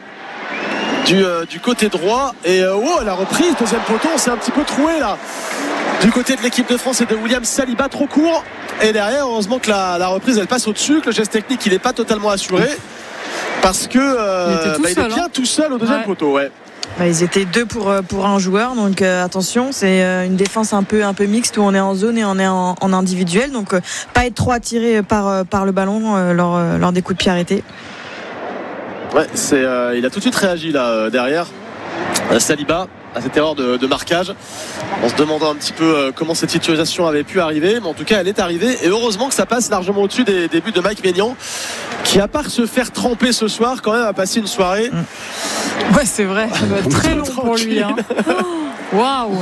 du, euh, du côté droit. Et euh, oh, la reprise, deuxième poteau, on s'est un petit peu troué là du côté de l'équipe de France et de William Saliba, trop court. Et derrière, heureusement que la, la reprise elle passe au-dessus, que le geste technique il n'est pas totalement assuré, parce que euh, il, était tout bah, seul, il est bien hein. tout seul au deuxième ouais. poteau. Ouais. Bah, ils étaient deux pour, pour un joueur, donc euh, attention, c'est euh, une défense un peu, un peu mixte où on est en zone et on est en, en individuel, donc euh, pas être trop attiré par, euh, par le ballon euh, lors, euh, lors des coups de pied arrêtés. Ouais, c'est, euh, il a tout de suite réagi là euh, derrière euh, Saliba à cette erreur de, de marquage, en se demandant un petit peu euh, comment cette situation avait pu arriver, mais en tout cas elle est arrivée, et heureusement que ça passe largement au-dessus des, des buts de Mike Maignan, qui à part se faire tremper ce soir quand même a passé une soirée mmh. ouais c'est vrai, ça doit être très long pour lui, hein. Waouh.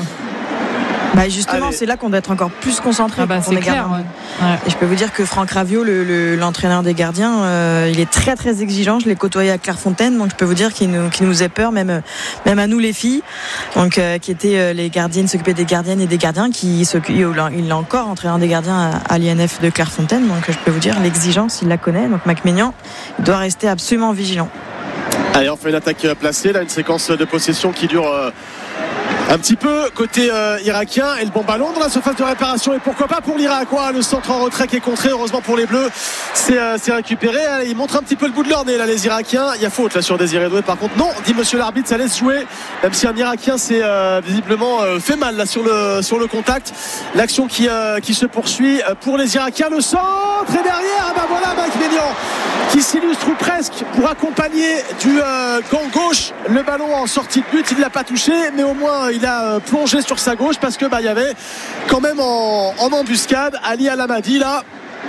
Bah justement, Allez. C'est là qu'on doit être encore plus concentré. Ah bah c'est clair. Ouais. Ouais. Et je peux vous dire que Franck Raviot, le, le, l'entraîneur des gardiens, euh, il est très très exigeant. Je l'ai côtoyé à Clairefontaine, donc je peux vous dire qu'il nous, qu'il nous faisait peur, même même à nous les filles, donc euh, qui étaient euh, les gardiennes, s'occupaient des gardiennes et des gardiens, qui s'occupent. Il est encore entraîneur des gardiens à, à l'I N F de Clairefontaine, donc je peux vous dire l'exigence, il la connaît. Donc Mike Maignan, il doit rester absolument vigilant. Allez, on fait une attaque placée là, une séquence de possession qui dure. Euh... Un petit peu côté euh, irakien, et le bon ballon dans la surface de réparation, et pourquoi pas pour l'Irak, ouais, le centre en retrait qui est contré, heureusement pour les Bleus c'est, euh, c'est récupéré. Ils montrent un petit peu le bout de leur nez là, les Irakiens. Il y a faute là sur Désiré Doué, par contre non, dit monsieur l'arbitre, ça laisse jouer, même si un Irakien s'est euh, visiblement euh, fait mal là sur le, sur le contact. L'action qui, euh, qui se poursuit pour les Irakiens, le centre, et derrière, bah voilà Mike Maignan qui s'illustre presque pour accompagner du euh, gant gauche le ballon en sortie de but. Il ne l'a pas touché, mais au moins il a plongé sur sa gauche, parce que bah, il y avait quand même en, en embuscade Ali Alamadi là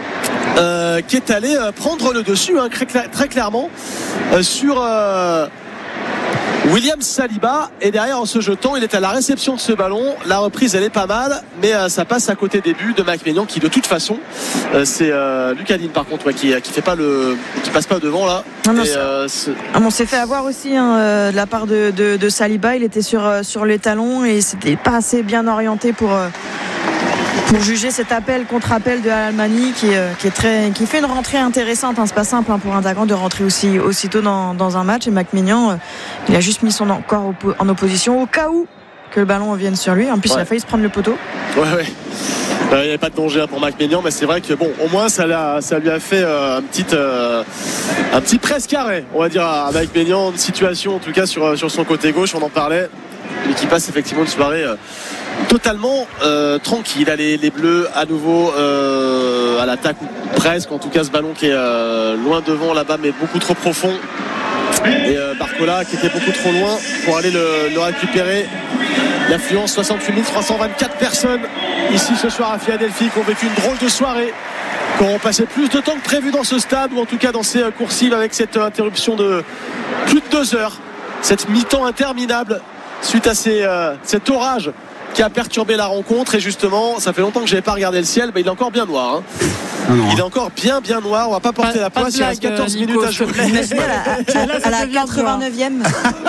euh, qui est allé euh, prendre le dessus, hein, très, très clairement euh, sur euh, William Saliba, et derrière en se jetant il est à la réception de ce ballon. La reprise elle est pas mal, mais euh, ça passe à côté des buts de Mike Maignan, qui de toute façon euh, c'est euh, Lucas Digne par contre, ouais, qui, qui fait pas le qui passe pas devant là. Non, non, et, euh, ah, on s'est fait avoir aussi hein, euh, de la part de, de, de Saliba. Il était sur, euh, sur les talons et c'était pas assez bien orienté pour, euh, pour juger cet appel contre appel de Al-Almani, qui, euh, qui, est très, qui fait une rentrée intéressante, hein. C'est pas simple hein, pour un attaquant de rentrer aussi, aussitôt dans, dans un match, et Mike Maignan euh, il a juste mis son corps en opposition au cas où que le ballon revienne sur lui. En plus ouais. Il a failli se prendre le poteau. Ouais ouais. Il n'y avait pas de danger pour Mike Maignan, mais c'est vrai que bon, au moins ça, l'a, ça lui a fait euh, un petit euh, un petit presque arrêt, on va dire, à Mike Maignan, une situation en tout cas sur, sur son côté gauche, on en parlait, mais qui passe effectivement une soirée euh, totalement euh, tranquille. Les, les Bleus à nouveau euh, à l'attaque, presque, en tout cas ce ballon qui est euh, loin devant là-bas, mais beaucoup trop profond. Et euh, Barcola qui était beaucoup trop loin pour aller le, le récupérer. L'affluence, soixante-huit mille trois cent vingt-quatre personnes ici ce soir à Philadelphie, qui ont vécu une drôle de soirée, qui ont passé plus de temps que prévu dans ce stade, ou en tout cas dans ces coursives, avec cette interruption de plus de deux heures, cette mi-temps interminable suite à ces, euh, cet orage qui a perturbé la rencontre. Et justement, ça fait longtemps que j'avais pas regardé le ciel, mais il est encore bien noir. Hein. Ah non, il est encore bien bien noir. On va pas porter pas, la poisse. Il reste quatorze Nico, minutes à jouer. Imaginez à la, à la quatre-vingt-neuvième.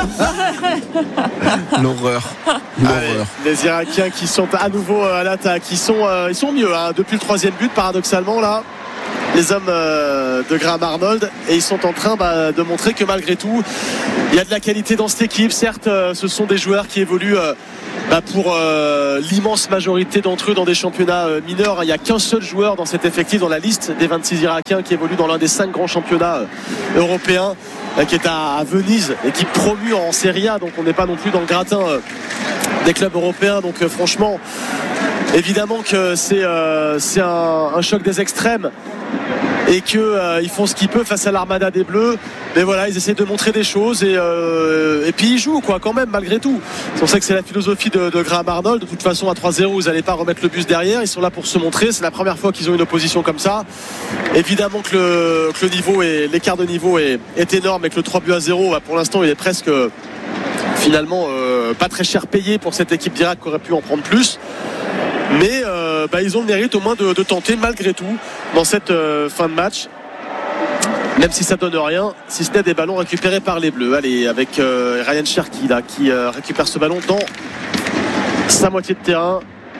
L'horreur. L'horreur. Les Irakiens qui sont à nouveau à l'attaque, ils sont, euh, ils sont mieux hein, depuis le troisième but, paradoxalement là. Les hommes euh, de Graham Arnold, et ils sont en train bah, de montrer que malgré tout il y a de la qualité dans cette équipe. Certes euh, ce sont des joueurs qui évoluent euh, bah, pour euh, l'immense majorité d'entre eux dans des championnats euh, mineurs. Il n'y a qu'un seul joueur dans cet effectif, dans la liste des vingt-six Irakiens, qui évolue dans l'un des cinq grands championnats euh, européens, euh, qui est à, à Venise, équipe promue en Serie A, donc on n'est pas non plus dans le gratin euh, des clubs européens. Donc euh, franchement évidemment que c'est, euh, c'est un, un choc des extrêmes, et qu'ils euh, font ce qu'ils peuvent face à l'armada des Bleus. Mais voilà, ils essaient de montrer des choses, et, euh, et puis ils jouent quoi quand même malgré tout. On sait que c'est la philosophie de, de Graham Arnold. De toute façon à trois zéro vous n'allez pas remettre le bus derrière, ils sont là pour se montrer. C'est la première fois qu'ils ont une opposition comme ça. Évidemment que le, que le niveau et l'écart de niveau est, est énorme, et que le trois buts à zéro bah, pour l'instant il est presque finalement euh, pas très cher payé pour cette équipe d'Irak qui aurait pu en prendre plus. Mais euh, bah, ils ont le mérite au moins de, de tenter malgré tout dans cette euh, fin de match, même si ça donne rien, si ce n'est des ballons récupérés par les Bleus. Allez, avec euh, Ryan Cherki là, qui euh, récupère ce ballon dans sa moitié de terrain.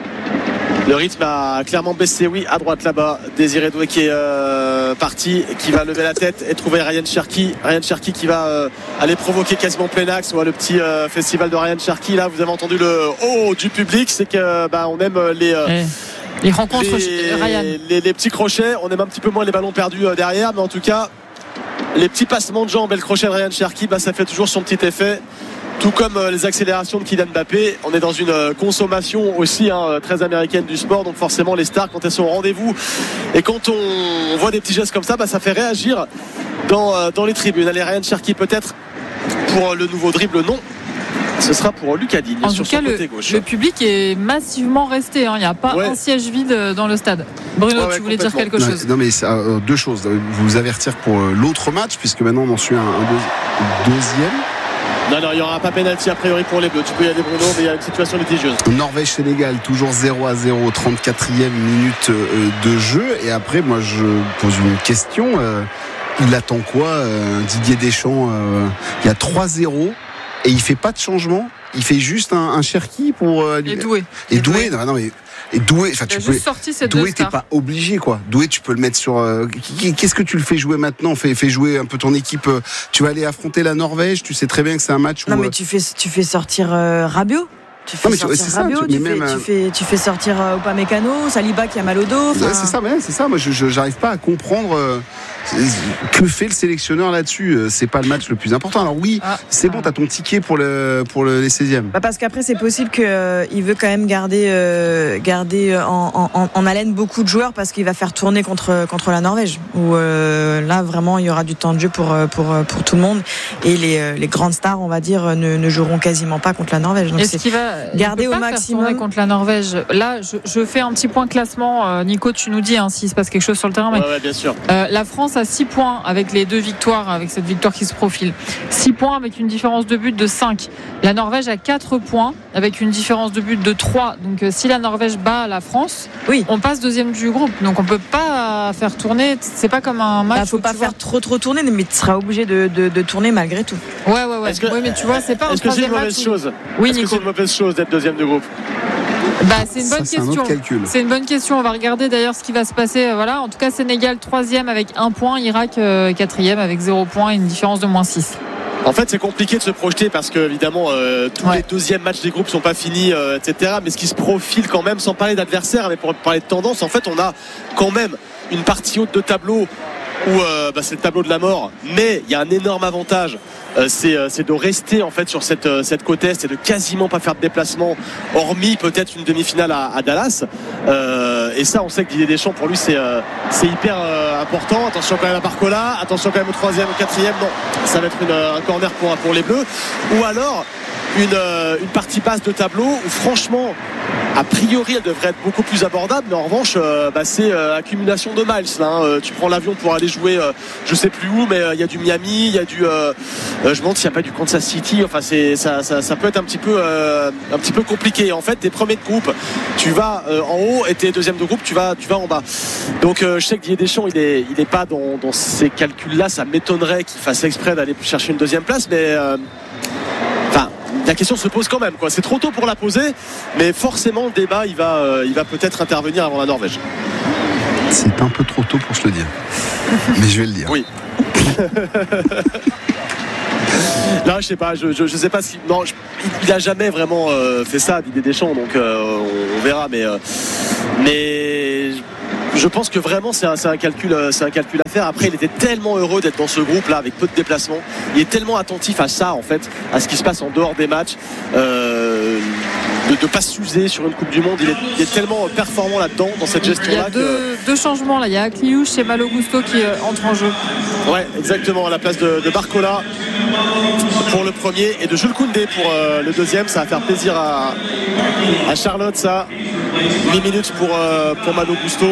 Le rythme a clairement baissé, oui, à droite là-bas. Désiré Doué qui est euh, parti, qui va lever la tête et trouver Ryan Cherki. Ryan Cherki qui va euh, aller provoquer quasiment plein axe. Ouais, le petit euh, festival de Ryan Cherki. Là, vous avez entendu le oh du public, c'est que bah, on aime les. Euh, hey. Il rencontre les, Ryan. Les, les petits crochets. On aime un petit peu moins les ballons perdus euh, derrière, mais en tout cas, les petits passements de jambes et le crochet de Ryan Cherki, bah, ça fait toujours son petit effet. Tout comme les accélérations de Kylian Mbappé. On est dans une consommation aussi hein, très américaine du sport. Donc forcément les stars, quand elles sont au rendez-vous et quand on voit des petits gestes comme ça, bah, ça fait réagir dans, dans les tribunes. Allez, Ryan Cherki peut-être pour le nouveau dribble, non. Ce sera pour Lucas Digne sur son côté gauche. Le public est massivement resté. Il hein. n'y a pas ouais. un siège vide dans le stade. Bruno, ouais, ouais, tu voulais dire quelque chose? Non, mais ça, euh, deux choses. Vous vous avertir pour l'autre match, puisque maintenant on en suit un, un deux, deuxième. Non, non, il n'y aura pas pénalty a priori pour les Bleus. Tu peux y aller, Bruno, mais il y a une situation litigieuse. Norvège-Sénégal, toujours zéro à zéro, trente-quatrième minute de jeu. Et après, moi, je pose une question. Euh, il attend quoi, euh, Didier Deschamps? euh, Il y a trois zéro et il ne fait pas de changement. Il fait juste un, un Cherki pour. Euh, et Doué. Et, et Doué, non, non, mais. Et Doué, enfin tu peux. Doué, t'es pas obligé quoi. Doué, tu peux le mettre sur. Euh, qu'est-ce que tu le fais jouer maintenant? Fais, fais jouer un peu ton équipe. Euh, tu vas aller affronter la Norvège. Tu sais très bien que c'est un match où. Non mais tu fais, tu fais sortir euh, Rabiot. Tu fais non, sortir tu, Rabiot. Ça, tu, tu, fais, même, tu, fais, tu fais sortir euh, Upamecano, Saliba qui a mal au dos. Ouais, c'est ça, ouais, c'est ça. Moi, je, je j'arrive pas à comprendre. Euh, que fait le sélectionneur là-dessus? C'est pas le match le plus important. Alors oui, ah, c'est bon, t'as ton ticket pour le pour le, les seizièmes. Bah parce qu'après c'est possible que euh, il veut quand même garder euh, garder en, en, en haleine beaucoup de joueurs parce qu'il va faire tourner contre contre la Norvège. Où euh, là vraiment il y aura du temps de jeu pour pour pour tout le monde et les les grandes stars on va dire ne, ne joueront quasiment pas contre la Norvège. Donc Est-ce qu'il va garder au maximum faire contre la Norvège? Là, je, je fais un petit point classement. Nico, tu nous dis hein, s'il se passe quelque chose sur le terrain. Mais ouais, ouais, bien sûr. Euh, la France à six points avec les deux victoires, avec cette victoire qui se profile. six points avec une différence de but de cinq. La Norvège a quatre points avec une différence de but de trois. Donc si la Norvège bat la France, oui. on passe deuxième du groupe. Donc on peut pas faire tourner. C'est pas comme un match. Il bah, faut pas faire vois. trop trop tourner, mais tu seras obligé de, de, de tourner malgré tout. Ouais ouais ouais. Que, oui, mais tu vois, c'est pas. Est-ce que c'est une mauvaise où... chose? Oui, Est-ce Nico. que c'est une mauvaise chose d'être deuxième du groupe? Bah, c'est une bonne ça, question. C'est, c'est une bonne question. On va regarder d'ailleurs ce qui va se passer. Voilà. En tout cas, Sénégal troisième avec un point, Irak euh, quatrième avec zéro point et une différence de moins six. En fait, c'est compliqué de se projeter parce que évidemment, euh, tous ouais. les deuxièmes matchs des groupes sont pas finis, euh, et cetera. Mais ce qui se profile quand même, sans parler d'adversaire, mais pour parler de tendance, en fait, on a quand même une partie haute de tableau où euh, bah, c'est le tableau de la mort. Mais il y a un énorme avantage. Euh, c'est, euh, c'est de rester en fait sur cette, euh, cette côte est et de quasiment pas faire de déplacement, hormis peut-être une demi-finale à, à Dallas. Euh, et ça, on sait que Didier Deschamps, pour lui, c'est, euh, c'est hyper euh, important. Attention quand même à Barcola, attention quand même au troisième, au quatrième. Non, ça va être une, un corner pour, pour les Bleus. Ou alors, une, euh, une partie basse de tableau où franchement a priori elle devrait être beaucoup plus abordable, mais en revanche euh, bah, c'est euh, accumulation de miles là, hein. Tu prends l'avion pour aller jouer euh, je sais plus où, mais il euh, y a du Miami, il y a du euh, euh, je me demande s'il n'y a pas du Kansas City, enfin c'est, ça, ça, ça peut être un petit peu euh, un petit peu compliqué. En fait t'es premier de groupe, tu vas euh, en haut, et t'es deuxième de groupe, tu vas, tu vas en bas. Donc euh, je sais que Didier Deschamps il est, il est pas dans, dans ces calculs là, ça m'étonnerait qu'il fasse exprès d'aller chercher une deuxième place, mais euh, enfin la question se pose quand même, quoi. C'est trop tôt pour la poser, mais forcément le débat il va, euh, il va peut-être intervenir avant la Norvège. C'est un peu trop tôt pour se le dire, mais je vais le dire. Oui. Là, je sais pas, je, je, je sais pas si. Non, je, il a jamais vraiment euh, fait ça, Didier Deschamps, donc euh, on, on verra, mais, euh, mais je pense que vraiment c'est un, c'est un calcul, c'est un calcul à faire. Après, il était tellement heureux d'être dans ce groupe-là avec peu de déplacements. Il est tellement attentif à ça, en fait, à ce qui se passe en dehors des matchs. Euh, de ne pas s'user sur une Coupe du Monde, il est, il est tellement performant là-dedans, dans cette gestion-là. Il y a deux, que... deux changements là, il y a Akliouche et Malo Gusto qui euh, entrent en jeu. Ouais, exactement, à la place de, de Barcola pour le premier et de Jules Koundé pour euh, le deuxième. Ça va faire plaisir à, à Charlotte, ça. huit minutes pour, euh, pour Malo Gusto.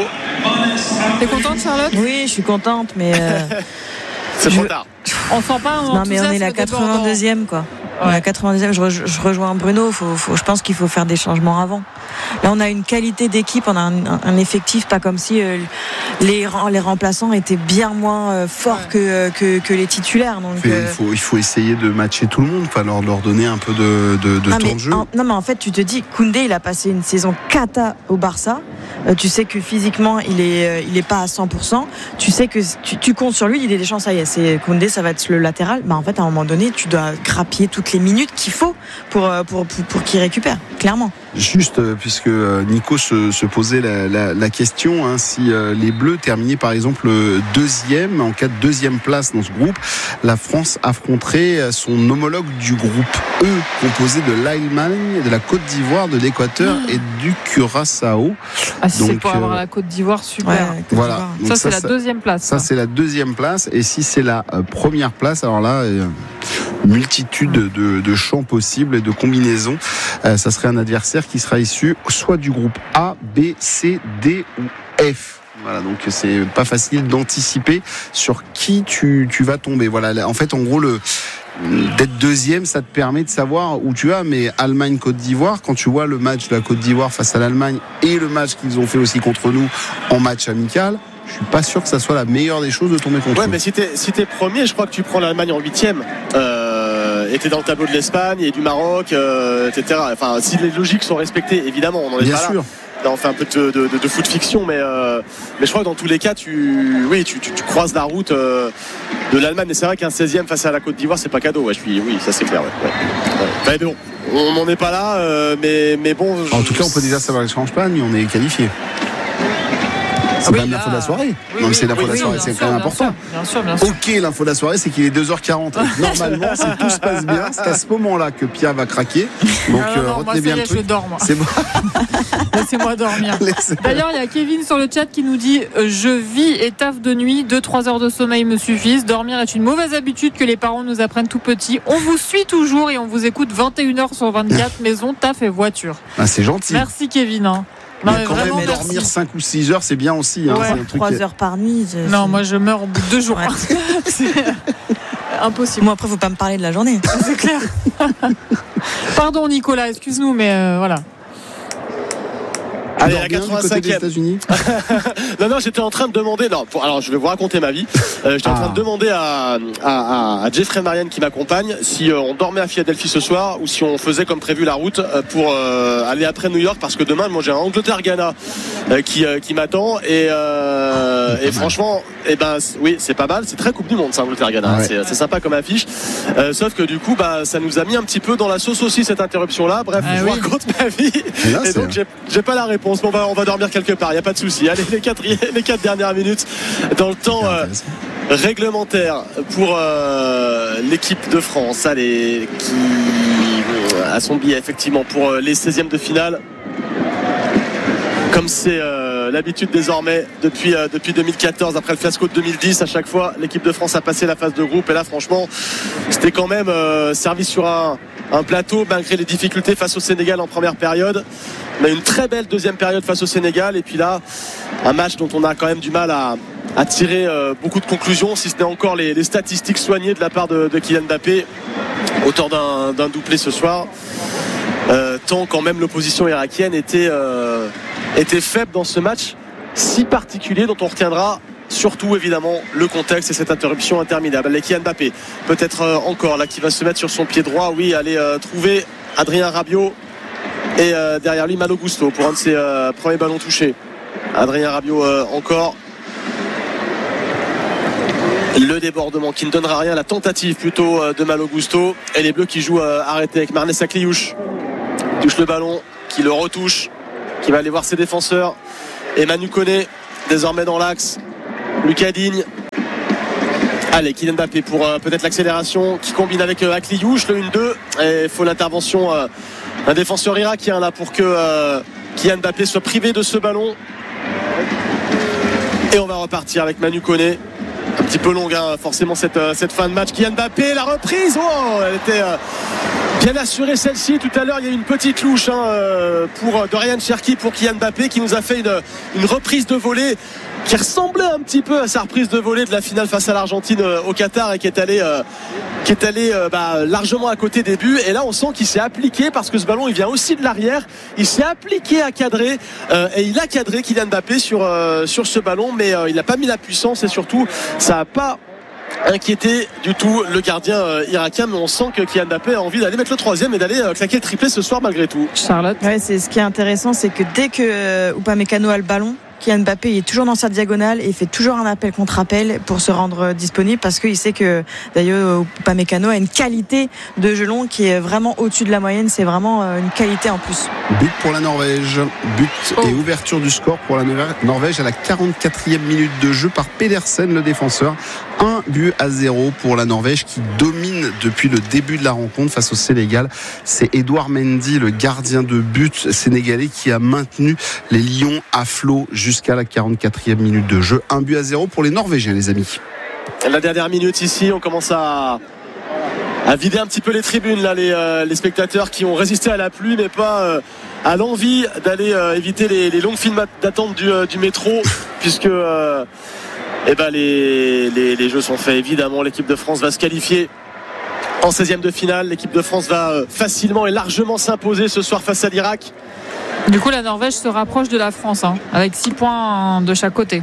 T'es contente, Charlotte? Oui, je suis contente, mais euh, c'est trop je... tard. On sent pas un non mais on est la quatre-vingt-deuxième quoi. Ouais. On est la quatre-vingt-deuxième, je, re, je rejoins Bruno, faut, faut, je pense qu'il faut faire des changements avant. Là on a une qualité d'équipe, on a un, un effectif, pas comme si euh, les, les remplaçants étaient bien moins euh, forts ouais. que, que, que les titulaires. Donc, euh... il, faut, il faut essayer de matcher tout le monde, enfin leur, leur donner un peu de, de, de non, temps de jeu. En, non mais en fait tu te dis, Koundé il a passé une saison cata au Barça. Euh, tu sais que physiquement il est, euh, il est pas à cent pour cent. Tu sais que tu, tu comptes sur lui, il est des chances, ça y est, c'est Koundé, ça va être le latéral. Bah en fait à un moment donné tu dois grappiller toutes les minutes qu'il faut pour, pour, pour, pour qu'il récupère, clairement. Juste puisque Nico se, se posait la, la, la question, hein, si euh, les Bleus terminaient par exemple deuxième, en cas de deuxième place dans ce groupe, la France affronterait son homologue du groupe E, composé de l'Allemagne, de la Côte d'Ivoire, de l'Équateur mmh. et du Curaçao. Ah, donc, c'est pour euh, avoir la Côte d'Ivoire, super. Ouais, voilà. Donc ça, ça, c'est la ça, deuxième place. Ça, ça, c'est la deuxième place. Et si c'est la euh, première place, alors là, euh, multitude de, de champs possibles et de combinaisons. Euh, ça serait un adversaire qui sera issu soit du groupe A, B, C, D ou F. Voilà, donc c'est pas facile d'anticiper sur qui tu, tu vas tomber. Voilà, en fait, en gros, le d'être deuxième, ça te permet de savoir où tu vas. Mais Allemagne-Côte d'Ivoire, quand tu vois le match de la Côte d'Ivoire face à l'Allemagne et le match qu'ils ont fait aussi contre nous en match amical, je suis pas sûr que ça soit la meilleure des choses de tomber contre eux. Ouais, mais si t'es, si t'es premier, je crois que tu prends l'Allemagne en huitième. Euh, et t'es dans le tableau de l'Espagne et du Maroc, euh, et cetera. Enfin, si les logiques sont respectées, évidemment, on en est Bien pas sûr. Là. Là, on fait un peu de, de, de, de foot fiction, mais, euh, mais je crois que dans tous les cas, tu, oui, tu, tu, tu croises la route euh, de l'Allemagne. Mais c'est vrai qu'un seizième face à la Côte d'Ivoire, c'est pas cadeau. Ouais, je suis, oui, ça c'est clair. Ouais. Ouais. Ouais. Mais bon, on n'en est pas là, euh, mais, mais bon. En tout cas, on peut déjà savoir que en Espagne, on est qualifié. C'est oui, quand même l'info de la soirée. Oui, non, mais oui, c'est l'info oui, de la soirée, oui, c'est sûr, quand même important. Bien sûr, bien sûr. Ok, l'info de la soirée, c'est qu'il est deux heures quarante. Normalement, si tout se passe bien, c'est à ce moment-là que Pierre va craquer. Donc, non, non, euh, retenez bien y est, le truc. Je dors, moi. C'est bon. Laissez-moi dormir. D'ailleurs, il y a Kevin sur le chat qui nous dit euh, je vis et taffe de nuit, deux trois heures de sommeil me suffisent. Dormir est une mauvaise habitude que les parents nous apprennent tout petit. On vous suit toujours et on vous écoute vingt et une heures sur vingt-quatre, maison, taf et voiture. Ah, c'est gentil. Merci Kevin. Hein. Non, mais, mais quand même, merci. dormir cinq ou six heures, c'est bien aussi. Hein, ouais. c'est un truc trois qui... heures par nuit. Je... Non, moi je meurs au bout de deux jours. Ouais. C'est impossible. Moi, après, faut pas me parler de la journée. C'est clair. Pardon, Nicolas, excuse-nous, mais euh, voilà. Allez, la quatre-vingt-cinquième. non, non, j'étais en train de demander. Non, pour, alors je vais vous raconter ma vie. Euh, j'étais ah. en train de demander à, à, à Jeffrey Marianne qui m'accompagne si euh, on dormait à Philadelphie ce soir ou si on faisait comme prévu la route euh, pour euh, aller après New York, parce que demain, moi j'ai un Angleterre-Ghana euh, qui, euh, qui m'attend et, euh, et franchement, et eh ben oui, c'est pas mal. C'est très Coupe du Monde, ça, Angleterre-Ghana. Ouais. C'est, c'est sympa comme affiche. Euh, sauf que du coup, bah, ça nous a mis un petit peu dans la sauce aussi cette interruption-là. Bref, ah, je oui. vous raconte ma vie. Et, là, et donc j'ai, j'ai pas la réponse. On va, on va dormir quelque part, il n'y a pas de souci. Allez, les quatre, les quatre dernières minutes dans le temps euh, réglementaire pour euh, l'équipe de France. Allez, qui euh, a son billet effectivement pour euh, les seizièmes de finale. Comme c'est euh, l'habitude désormais depuis, euh, depuis deux mille quatorze, après le fiasco de deux mille dix, à chaque fois l'équipe de France a passé la phase de groupe. Et là franchement, c'était quand même euh, servi sur un un plateau malgré les difficultés face au Sénégal en première période. On a une très belle deuxième période face au Sénégal et puis là un match dont on a quand même du mal à, à tirer euh, beaucoup de conclusions, si ce n'est encore les, les statistiques soignées de la part de, de Kylian Mbappé, auteur d'un, d'un doublé ce soir, euh, tant quand même l'opposition irakienne était, euh, était faible dans ce match si particulier dont on retiendra surtout évidemment le contexte et cette interruption interminable. Et Kylian Mbappé peut-être euh, encore là qui va se mettre sur son pied droit, oui, aller euh, trouver Adrien Rabiot et euh, derrière lui Malo Gusto pour un de ses euh, premiers ballons touchés. Adrien Rabiot euh, encore, le débordement qui ne donnera rien, la tentative plutôt euh, de Malo Gusto et les Bleus qui jouent euh, arrêté avec Marnès Akliouche, touche le ballon, qui le retouche, qui va aller voir ses défenseurs et Manu Koné désormais dans l'axe. Lucas Digne. Allez, Kylian Mbappé pour euh, peut-être l'accélération qui combine avec euh, Akliouche, le un deux. Et il faut l'intervention euh, d'un défenseur irakien là pour que euh, Kylian Mbappé soit privé de ce ballon. Et on va repartir avec Manu Koné. Un petit peu longue hein, forcément cette, euh, cette fin de match. Kylian Mbappé, la reprise, oh, elle était euh, bien assurée celle-ci. Tout à l'heure il y a eu une petite louche hein, euh, pour Dorian Cherki pour Kylian Mbappé qui nous a fait une, une reprise de volée qui ressemblait un petit peu à sa reprise de volée de la finale face à l'Argentine euh, au Qatar et qui est allé euh, qui est allé euh, bah, largement à côté des buts. Et là on sent qu'il s'est appliqué parce que ce ballon il vient aussi de l'arrière, il s'est appliqué à cadrer euh, et il a cadré Kylian Mbappé sur, euh, sur ce ballon, mais euh, il n'a pas mis la puissance et surtout ça n'a pas inquiété du tout le gardien euh, irakien, mais on sent que Kylian Mbappé a envie d'aller mettre le troisième et d'aller euh, claquer le triplé ce soir malgré tout. Charlotte, ouais, c'est, ce qui est intéressant, c'est que dès que euh, Upamecano a le ballon, Kylian Mbappé est toujours dans sa diagonale et il fait toujours un appel contre appel pour se rendre disponible parce qu'il sait que d'ailleurs Upamecano a une qualité de jeu long qui est vraiment au-dessus de la moyenne. C'est vraiment une qualité en plus. But pour la Norvège, but oh. et ouverture du score pour la Norvège à la quarante-quatrième minute de jeu par Pedersen, le défenseur. Un but à zéro pour la Norvège qui domine depuis le début de la rencontre face au Sénégal. C'est Edouard Mendy, le gardien de but sénégalais, qui a maintenu les Lions à flot jusqu'à la quarante-quatrième minute de jeu. Un but à zéro pour les Norvégiens, les amis. La dernière minute ici, on commence à, à vider un petit peu les tribunes là, les, euh, les spectateurs qui ont résisté à la pluie mais pas euh, à l'envie d'aller euh, éviter les, les longues files d'attente du, euh, du métro puisque euh, eh ben, les, les, les jeux sont faits. Évidemment, l'équipe de France va se qualifier en seizième de finale. L'équipe de France va euh, facilement et largement s'imposer ce soir face à l'Irak. Du coup, la Norvège se rapproche de la France hein, avec six points de chaque côté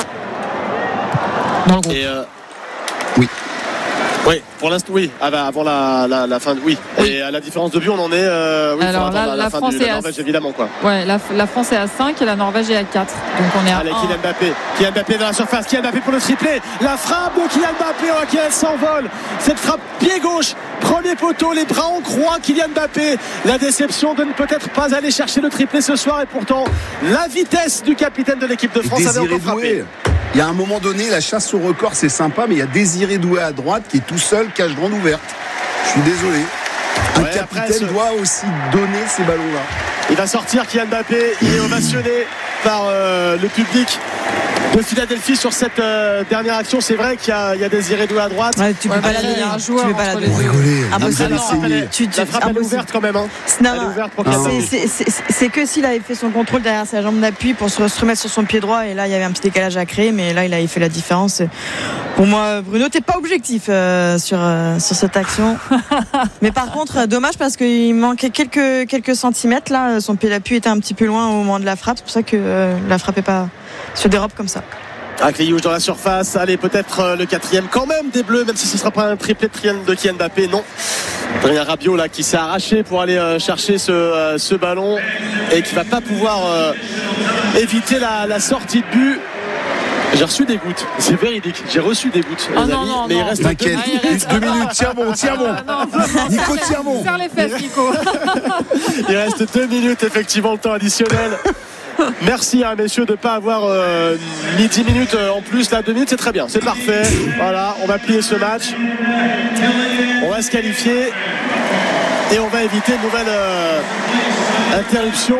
dans le groupe. Et euh... Oui. Oui, pour l'instant, oui. Ah bah, avant la, la, la fin de. Oui. oui. Et à la différence de but, on en est. Euh, oui, alors là, la, la, la France du, est la à Norvège, évidemment, quoi. Ouais, la, la France est à cinq et la Norvège est à quatre. Donc on est à Allez, un. Kylian Mbappé. Kylian Mbappé dans la surface. Kylian Mbappé pour le triplé. La frappe de Kylian Mbappé. Ok, elle s'envole. Cette frappe pied gauche. Premier poteau, les bras en croix. Kylian Mbappé. La déception de ne peut-être pas aller chercher le triplé ce soir et pourtant la vitesse du capitaine de l'équipe de France avait encore frappé. Il y a un moment donné, la chasse au record, c'est sympa, mais il y a Désiré Doué à droite qui est tout seul, cage grande ouverte. Je suis désolé. Un ouais, capitaine après, ce... doit aussi donner ces ballons-là. Il va sortir Kylian Mbappé, il est ovationné par euh, le public de Philadelphie sur cette euh, dernière action. C'est vrai qu'il y a, il y a Désiré Doué à droite. Ouais, tu peux ouais, pas la donner à un joueur. Tu peux pas la donner. Impossible. La frappe elle est ouverte quand même. Hein. Non, elle est ouverte pour c'est, c'est, c'est, c'est que s'il avait fait son contrôle derrière sa jambe d'appui pour se remettre sur son pied droit et là il y avait un petit décalage à créer, mais là il a fait la différence. Pour moi, Bruno, t'es pas objectif euh, sur euh, sur cette action. Mais par contre, dommage parce qu'il manquait quelques quelques centimètres là. Son pied d'appui était un petit peu loin au moment de la frappe. C'est pour ça que euh, la frappe est pas se dérobe comme ça. Akliouche dans la surface, allez peut-être euh, le quatrième quand même des Bleus, même si ce ne sera pas un triplé de Kylian Mbappé, non. Adrien Rabiot là qui s'est arraché pour aller euh, chercher ce, euh, ce ballon et qui va pas pouvoir euh, éviter la, la sortie de but. J'ai reçu des gouttes, c'est véridique, j'ai reçu des gouttes, oh les non, amis, non, mais non. il reste T'inquiète, deux minutes. deux minutes, tiens bon, tiens bon. Ah, non, non, Nico, tiens bon. Serre les fesses, Nico. Il reste deux minutes, effectivement, le temps additionnel. Merci à hein, messieurs de ne pas avoir euh, mis dix minutes euh, en plus. Là, deux minutes, c'est très bien, c'est parfait. Voilà, on va plier ce match. On va se qualifier et on va éviter une nouvelle euh, interruption.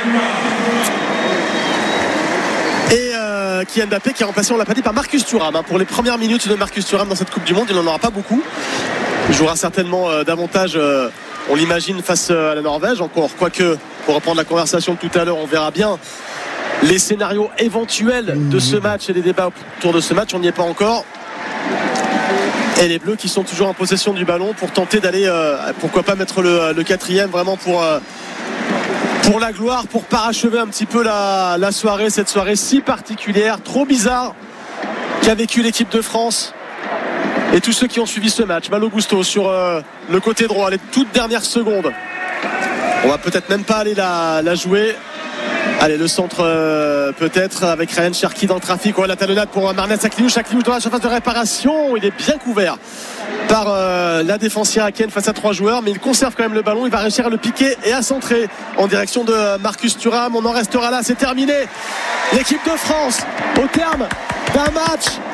Et euh, Kylian Mbappé qui est remplacé, on l'a pas dit, par Marcus Thuram hein, pour les premières minutes de Marcus Thuram dans cette Coupe du Monde. Il n'en aura pas beaucoup. Il jouera certainement euh, davantage euh, on l'imagine face à la Norvège encore, quoique pour reprendre la conversation de tout à l'heure, on verra bien les scénarios éventuels de ce match et les débats autour de ce match. On n'y est pas encore. Et les Bleus qui sont toujours en possession du ballon pour tenter d'aller, euh, pourquoi pas mettre le, le quatrième vraiment pour, euh, pour la gloire, pour parachever un petit peu la, la soirée, cette soirée si particulière, trop bizarre qu'a vécu l'équipe de France et tous ceux qui ont suivi ce match. Malo Gusto sur euh, le côté droit, les toutes dernières secondes. On va peut-être même pas aller la, la jouer. Allez, le centre euh, peut-être avec Ryan Cherki dans le trafic. Ouais, la talonnade pour Marnel Sakliouche. Sakliouche dans la surface de réparation. Il est bien couvert par euh, la défense irakienne face à trois joueurs, mais il conserve quand même le ballon. Il va réussir à le piquer et à centrer en direction de Marcus Thuram. On en restera là, c'est terminé. L'équipe de France, au terme d'un match